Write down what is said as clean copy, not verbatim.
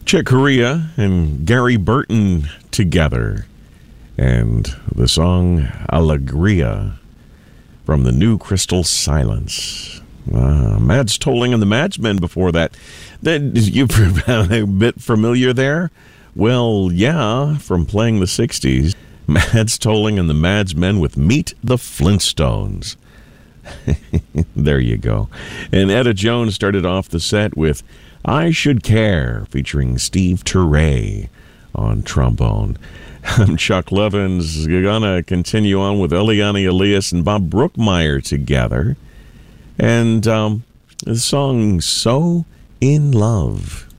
Chick Corea and Gary Burton together. And the song Alegria from the new Crystal Silence. Mads Tolling and the Madsmen before that. You're a bit familiar there? Well, yeah, from playing the 60s. Mads Tolling and the Madsmen with Meet the Flintstones. There you go. And Etta Jones started off the set with I Should Care, featuring Steve Turre on trombone. I'm Chuck Levins. We're going to continue on with Eliane Elias and Bob Brookmeyer together. And the song So In Love.